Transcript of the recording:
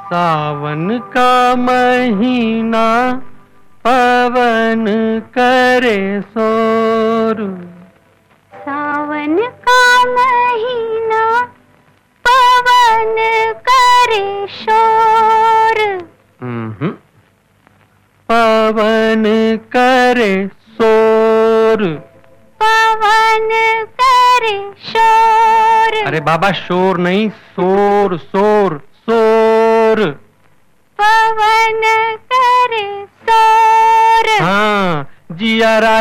सावन का महीना पवन करे शोर। सावन का महीना पवन करे शोर। पवन करे शोर। पवन करे शोर। अरे बाबा शोर नहीं, शोर शोर शोर। पवन करे शोर। हाँ जिया